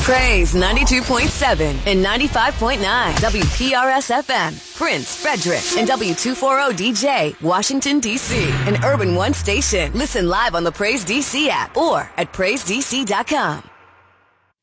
Praise 92.7 and 95.9 WPRS FM, Prince, Frederick, and W240DJ, Washington, D.C., an Urban One station. Listen live on the Praise DC app or at PraiseDC.com.